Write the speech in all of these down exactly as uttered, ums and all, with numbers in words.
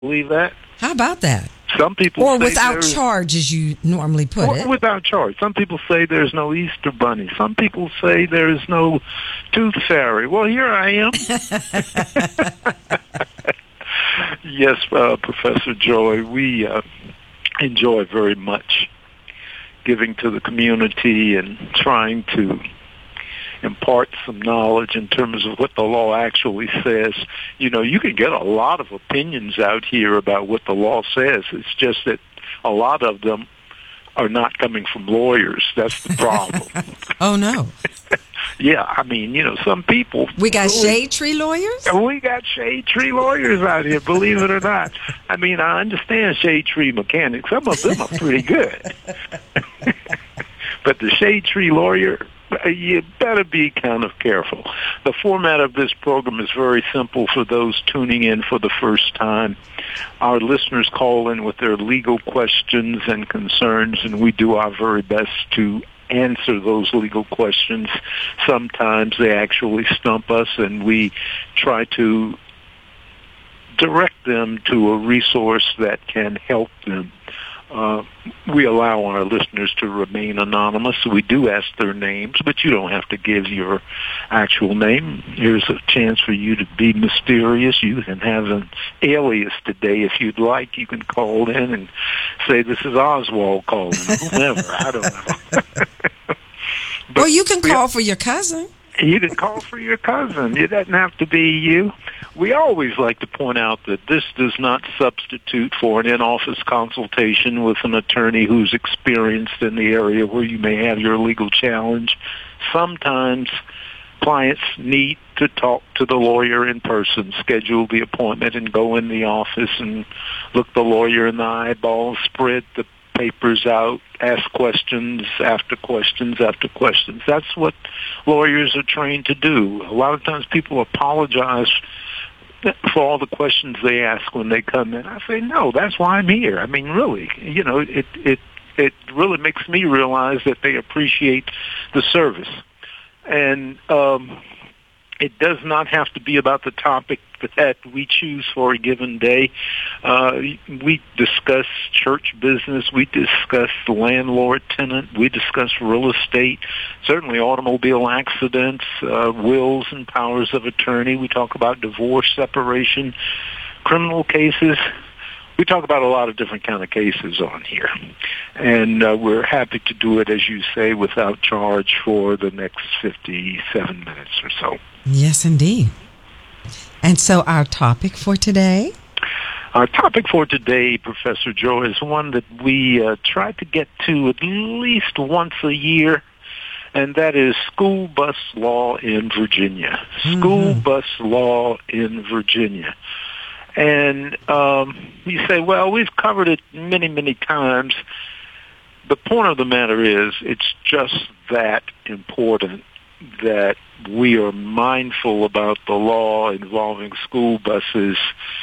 Believe that? How about that? Some people or say without charge, as you normally put or it. Without charge. Some people say there's no Easter Bunny. Some people say there's no Tooth Fairy. Well, here I am. Yes, uh, Professor Joy, we uh, enjoy very much giving to the community and trying to impart some knowledge in terms of what the law actually says. You know, you can get a lot of opinions out here about what the law says. It's just that a lot of them are not coming from lawyers. That's the problem. Oh, no. Yeah, I mean, you know, some people... We got shade tree lawyers? We got shade tree lawyers out here, believe it or not. I mean, I understand shade tree mechanics. Some of them are pretty good. But the shade tree lawyer, you better be kind of careful. The format of this program is very simple for those tuning in for the first time. Our listeners call in with their legal questions and concerns, and we do our very best to answer those legal questions. Sometimes they actually stump us, and we try to direct them to a resource that can help them. Uh, we allow our listeners to remain anonymous, so we do ask their names, but you don't have to give your actual name. Here's a chance for you to be mysterious. You can have an alias today if you'd like. You can call in and say, this is Oswald calling, whomever. I don't know. Or you can call for your cousin. You can call for your cousin. It doesn't have to be you. We always like to point out that this does not substitute for an in-office consultation with an attorney who's experienced in the area where you may have your legal challenge. Sometimes clients need to talk to the lawyer in person, schedule the appointment, and go in the office and look the lawyer in the eyeball, spread the papers out, ask questions after questions after questions. That's what lawyers are trained to do. A lot of times people apologize for all the questions they ask when they come in. I say, no, that's why I'm here. I mean, really, you know, it it it really makes me realize that they appreciate the service. And um, it does not have to be about the topic that we choose for a given day. Uh, we discuss church business. We discuss landlord-tenant. We discuss real estate, certainly automobile accidents, uh, wills and powers of attorney. We talk about divorce, separation, criminal cases. We talk about a lot of different kind of cases on here. And uh, we're happy to do it, as you say, without charge for the next fifty-seven minutes or so. Yes, indeed. And so our topic for today? Our topic for today, Professor Joe, is one that we uh, try to get to at least once a year, and that is school bus law in Virginia. Mm-hmm. School bus law in Virginia. And um, you say, well, we've covered it many, many times. The point of the matter is it's just that important that we are mindful about the law involving school buses,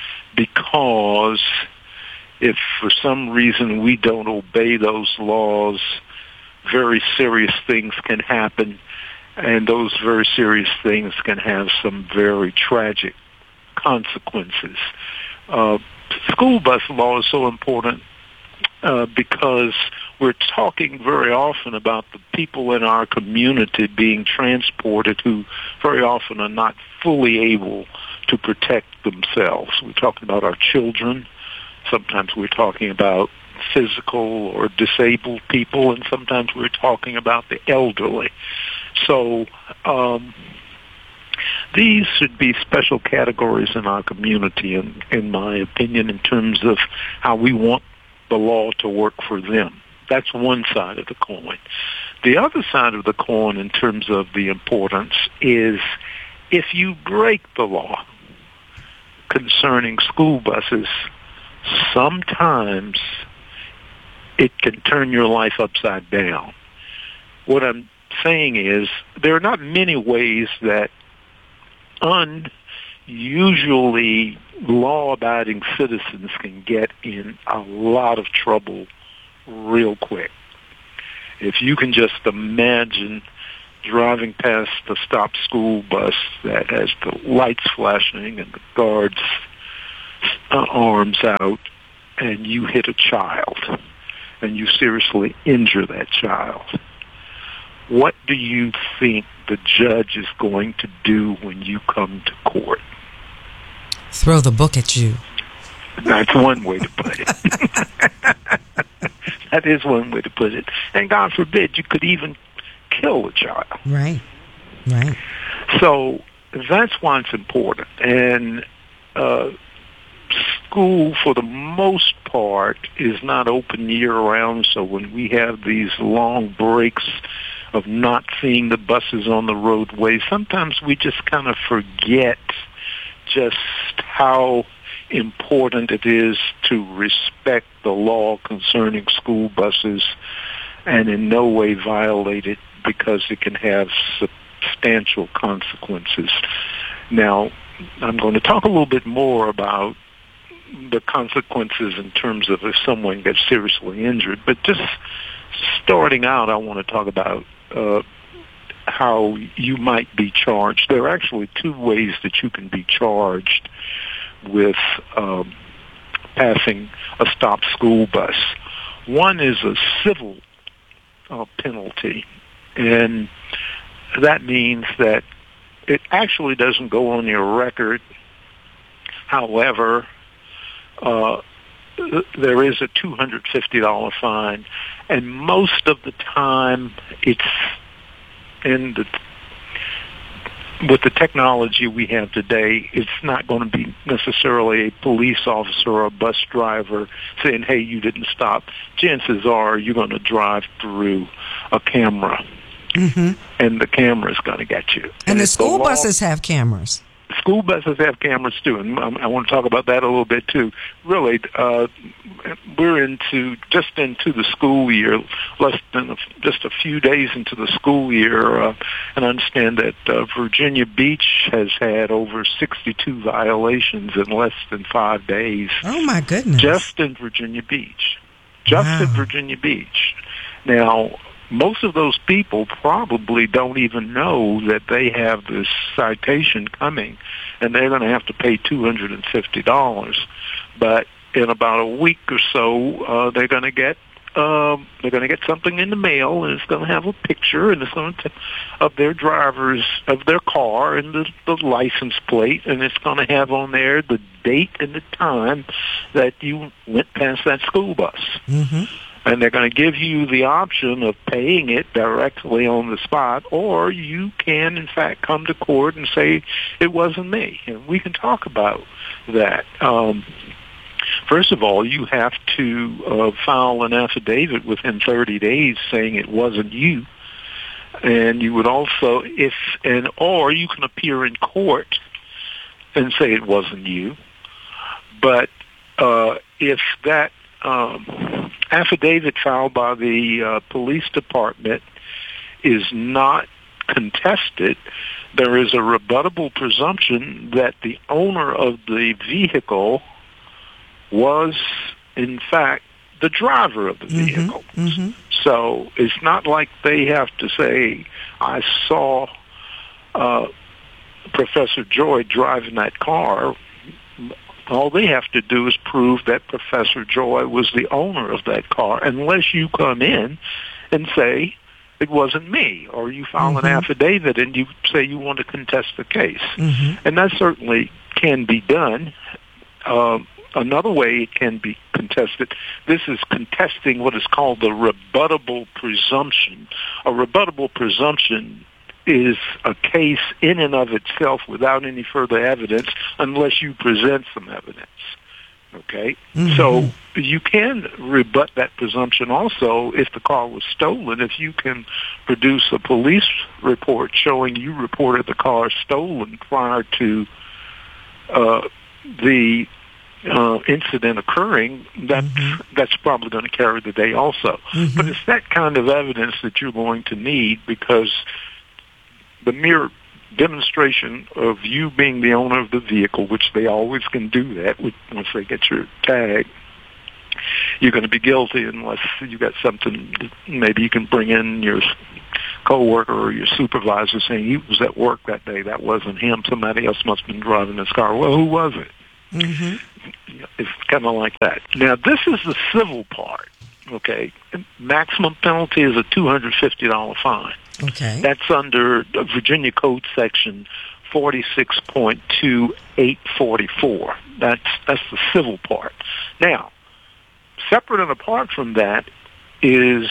because if for some reason we don't obey those laws, very serious things can happen, and those very serious things can have some very tragic consequences. Uh, school bus law is so important uh, because we're talking very often about the people in our community being transported who very often are not fully able to protect themselves. We're talking about our children. Sometimes we're talking about physical or disabled people, and sometimes we're talking about the elderly. So um, these should be special categories in our community, in, in my opinion, in terms of how we want the law to work for them. That's one side of the coin. The other side of the coin in terms of the importance is if you break the law concerning school buses, sometimes it can turn your life upside down. What I'm saying is there are not many ways that unusually law-abiding citizens can get in a lot of trouble real quick. If you can just imagine driving past the stopped school bus that has the lights flashing and the guards uh, arms out and you hit a child and you seriously injure that child, what do you think the judge is going to do when you come to court? Throw the book at you. That's one way to put it. That is one way to put it. And God forbid you could even kill a child. Right, right. So that's why it's important. And uh, school, for the most part, is not open year-round. So when we have these long breaks of not seeing the buses on the roadway, sometimes we just kind of forget just how important it is to respect the law concerning school buses and in no way violate it, because it can have substantial consequences. Now, I'm going to talk a little bit more about the consequences in terms of if someone gets seriously injured, but just starting out, I want to talk about uh, how you might be charged. There are actually two ways that you can be charged with um, passing a stopped school bus. One is a civil uh, penalty, and that means that it actually doesn't go on your record. However, uh, there is a two hundred fifty dollars fine, and most of the time it's in the with the technology we have today, it's not going to be necessarily a police officer or a bus driver saying, hey, you didn't stop. Chances are you're going to drive through a camera, mm-hmm. and the camera's going to get you. And, and the school the law, buses have cameras. School buses have cameras, too, and I want to talk about that a little bit, too. Really, uh, we're into just into the school year, less than a, just a few days into the school year, uh, and I understand that uh, Virginia Beach has had over sixty-two violations in less than five days. Oh, my goodness. Just in Virginia Beach. Just wow. in Virginia Beach. Now, most of those people probably don't even know that they have this citation coming, and they're going to have to pay two hundred fifty dollars. But in about a week or so, uh, they're going to get um, they're going to get something in the mail, and it's going to have a picture, and it's going to of their drivers of their car and the, the license plate, and it's going to have on there the date and the time that you went past that school bus. Mm-hmm. And they're going to give you the option of paying it directly on the spot, or you can, in fact, come to court and say, it wasn't me. And we can talk about that. Um, first of all, you have to uh, file an affidavit within thirty days saying it wasn't you. And you would also, if, and or you can appear in court and say it wasn't you. But uh, if that um, affidavit filed by the uh, police department is not contested, there is a rebuttable presumption that the owner of the vehicle was, in fact, the driver of the vehicle. Mm-hmm, mm-hmm. So it's not like they have to say, I saw uh, Professor Joy driving that car. All they have to do is prove that Professor Joy was the owner of that car, unless you come in and say, it wasn't me, or you file mm-hmm. an affidavit and you say you want to contest the case. Mm-hmm. And that certainly can be done. Uh, another way it can be contested, this is contesting what is called the rebuttable presumption. A rebuttable presumption is a case in and of itself without any further evidence unless you present some evidence. Okay? Mm-hmm. So you can rebut that presumption also if the car was stolen, if you can produce a police report showing you reported the car stolen prior to uh, the uh, incident occurring, that's, mm-hmm. that's probably going to carry the day also. Mm-hmm. But it's that kind of evidence that you're going to need, because the mere demonstration of you being the owner of the vehicle, which they always can do that once they get your tag, you're going to be guilty unless you got something. Maybe you can bring in your coworker or your supervisor saying he was at work that day. That wasn't him. Somebody else must have been driving this car. Well, who was it? Mm-hmm. It's kind of like that. Now, this is the civil part, okay? Maximum penalty is a two hundred fifty dollars fine. Okay. That's under Virginia Code Section forty-six point two eight forty-four. That's, that's the civil part. Now, separate and apart from that is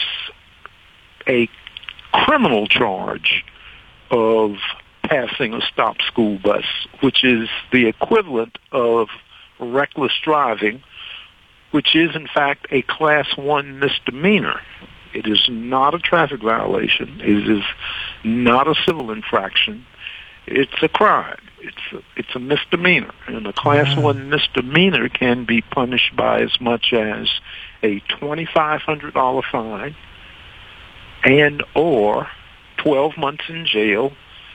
a criminal charge of passing a stop school bus, which is the equivalent of reckless driving, which is in fact a class one misdemeanor. It is not a traffic violation. It is not a civil infraction. It's a crime. It's a, it's a misdemeanor, and a class Wow. one misdemeanor can be punished by as much as a twenty-five hundred dollars fine and or twelve months in jail,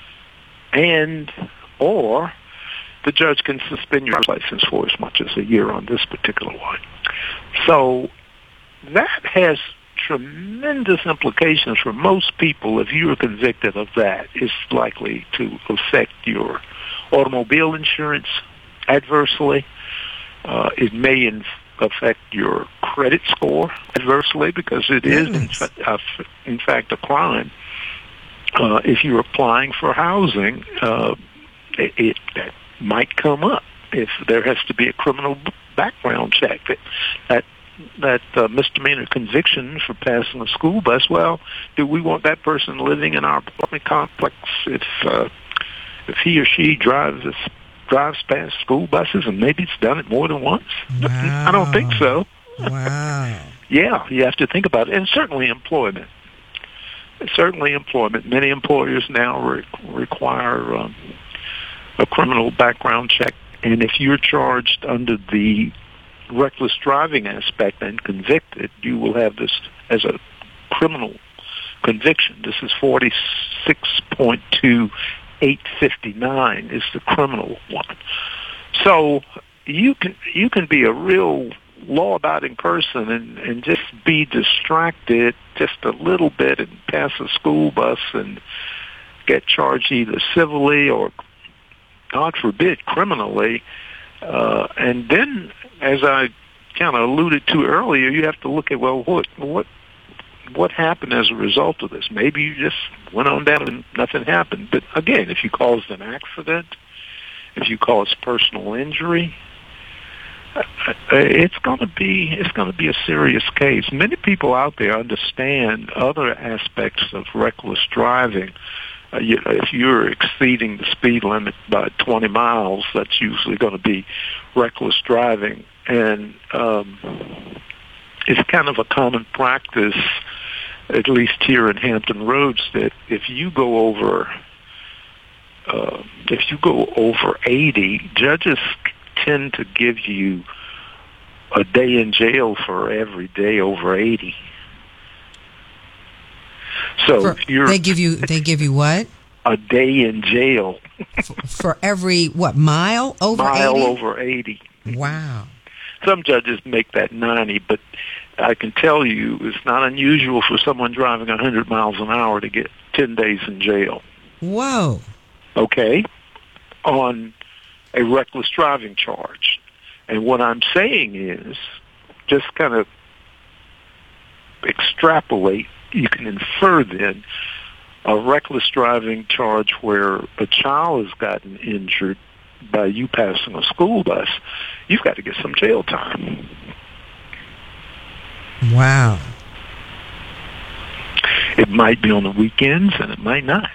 and or the judge can suspend your license for as much as a year on this particular one. So that has tremendous implications for most people. If you are convicted of that, it's likely to affect your automobile insurance adversely. Uh, it may in- affect your credit score adversely because it is, in, fa- uh, in fact, a crime. Uh, if you're applying for housing, uh, it, it that might come up if there has to be a criminal background check. That that, that uh, misdemeanor conviction for passing a school bus. Well, do we want that person living in our apartment complex if uh, if he or she drives this, drives past school buses and maybe it's done it more than once? Wow. I don't think so. Wow. Yeah, you have to think about it, and certainly employment. Certainly employment. Many employers now re- require um, a criminal background check, and if you're charged under the reckless driving aspect and convicted, you will have this as a criminal conviction. This is forty-six point two eight fifty-nine is the criminal one. So you can you can be a real law-abiding person and, and just be distracted just a little bit and pass a school bus and get charged either civilly or, God forbid, criminally. Uh, and then, as I kind of alluded to earlier, you have to look at, well, what what what happened as a result of this? Maybe you just went on down and nothing happened. But again, if you caused an accident, if you caused personal injury, it's going to be it's going to be a serious case. Many people out there understand other aspects of reckless driving. Uh, you, if you're exceeding the speed limit by twenty miles, that's usually going to be reckless driving, and um, it's kind of a common practice, at least here in Hampton Roads, that if you go over uh, if you go over eighty, judges tend to give you a day in jail for every day over eighty. So For, if you're, they give you they give you what? A day in jail for, for every what mile over mile eighty? over eighty. Wow. Some judges make that ninety, but I can tell you it's not unusual for someone driving one hundred miles an hour to get ten days in jail. Whoa. Okay? On a reckless driving charge. And what I'm saying is, just kind of extrapolate, you can infer then, a reckless driving charge where a child has gotten injured by you passing a school bus, you've got to get some jail time. Wow. It might be on the weekends and it might not.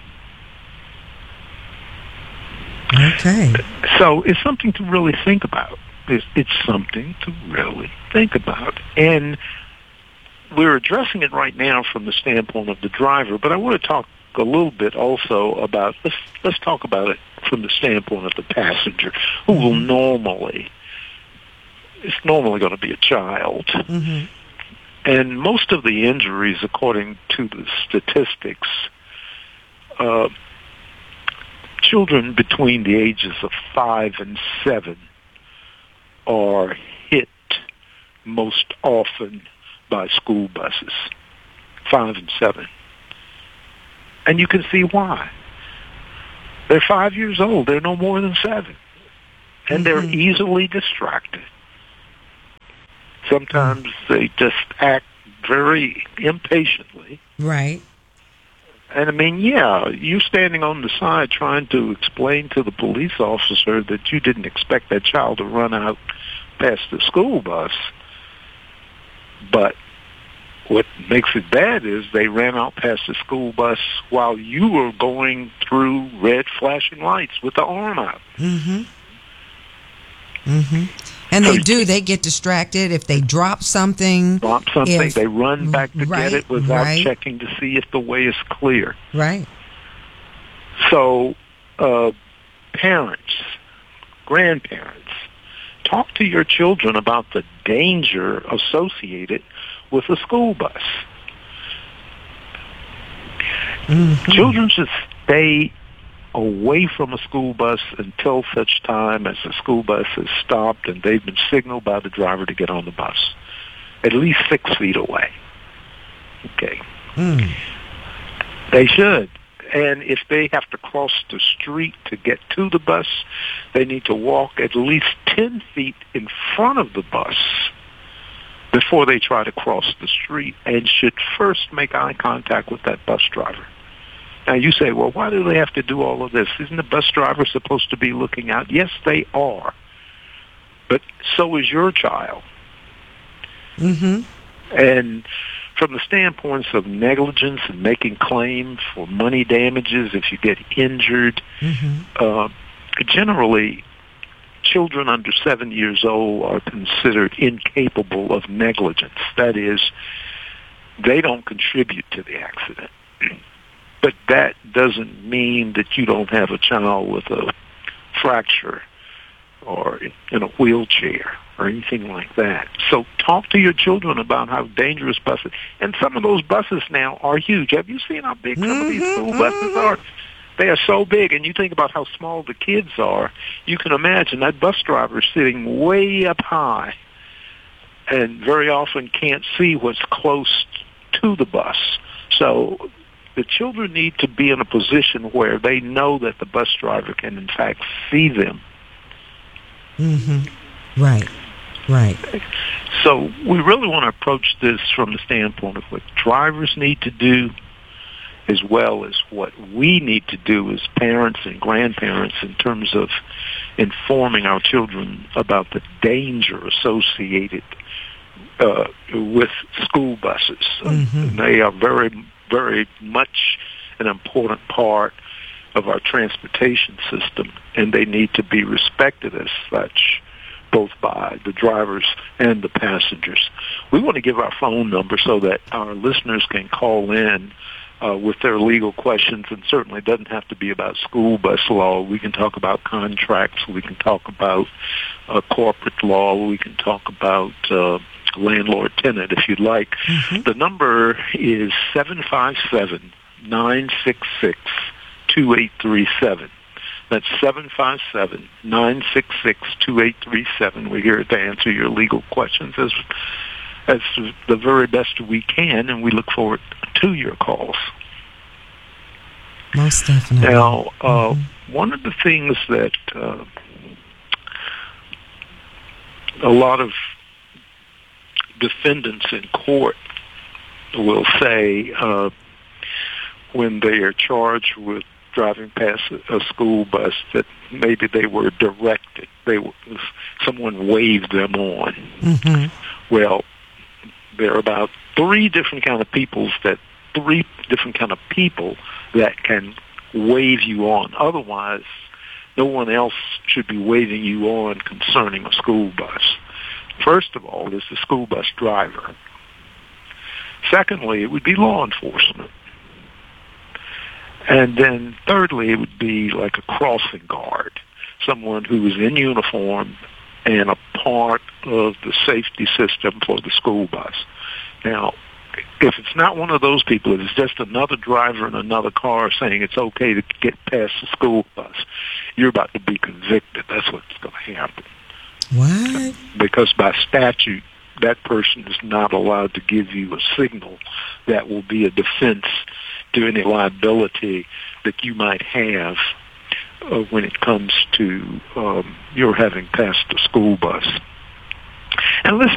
Okay. So it's something to really think about. It's, it's something to really think about. And we're addressing it right now from the standpoint of the driver, but I want to talk a little bit also about, let's, let's talk about it from the standpoint of the passenger, who will normally, it's normally going to be a child. Mm-hmm. And most of the injuries, according to the statistics, uh, children between the ages of five and seven are hit most often by school buses, five and seven. And you can see why. They're five years old. They're no more than seven. and they're easily distracted. Sometimes they just act very impatiently. Right. And I mean, yeah, you standing on the side trying to explain to the police officer that you didn't expect that child to run out past the school bus. But what makes it bad is they ran out past the school bus while you were going through red flashing lights with the arm out. Mm-hmm. Mm-hmm. And So they do. They get distracted if they drop something. Drop something, if- they run back to right, get it without right. checking to see if the way is clear. Right. So, uh, parents, grandparents, talk to your children about the danger associated with a school bus. Mm-hmm. Children should stay away from a school bus until such time as the school bus has stopped and they've been signaled by the driver to get on the bus. At least six feet away. Okay. Mm. They should. And if they have to cross the street to get to the bus, they need to walk at least ten feet in front of the bus before they try to cross the street, and should first make eye contact with that bus driver. Now you say, well, why do they have to do all of this? Isn't the bus driver supposed to be looking out? Yes, they are. But so is your child. Mm-hmm. And from the standpoints of negligence and making claims for money damages if you get injured, Mm-hmm. uh, generally children under seven years old are considered incapable of negligence. That is, they don't contribute to the accident. But that doesn't mean that you don't have a child with a fracture or in a wheelchair or anything like that. So talk to your children about how dangerous buses, and some of those buses now are huge. Have you seen how big some of these school buses are? They are so big, and you think about how small the kids are. You can imagine that bus driver sitting way up high and very often can't see what's close to the bus. So the children need to be in a position where they know that the bus driver can, in fact, see them. Mm-hmm. Right. Right. So we really want to approach this from the standpoint of what drivers need to do, as well as what we need to do as parents and grandparents in terms of informing our children about the danger associated uh, with school buses. Mm-hmm. They are very, very much an important part of our transportation system, and they need to be respected as such, both by the drivers and the passengers. We want to give our phone number so that our listeners can call in Uh, with their legal questions, and certainly doesn't have to be about school bus law. We can talk about contracts. We can talk about uh, corporate law. We can talk about uh, landlord-tenant, if you'd like. Mm-hmm. The number is seven five seven, nine six six, two eight three seven. That's seven five seven, nine six six, two eight three seven. We're here to answer your legal questions as as the very best we can, and we look forward to your calls. Most definitely. Now, uh, mm-hmm. one of the things that uh, a lot of defendants in court will say uh, when they are charged with driving past a school bus that maybe they were directed, they someone waved them on. Mm-hmm. Well, there are about three different kind of peoples that three different kind of people that can wave you on. Otherwise, no one else should be waving you on concerning a school bus. First of all, is the school bus driver. Secondly, it would be law enforcement. And then thirdly, it would be like a crossing guard, someone who is in uniform and a part of the safety system for the school bus. Now, if it's not one of those people, if it's just another driver in another car saying it's okay to get past the school bus, you're about to be convicted. That's what's going to happen. What? Because by statute, that person is not allowed to give you a signal that will be a defense to any liability that you might have uh, when it comes to um, your having passed a school bus. And listen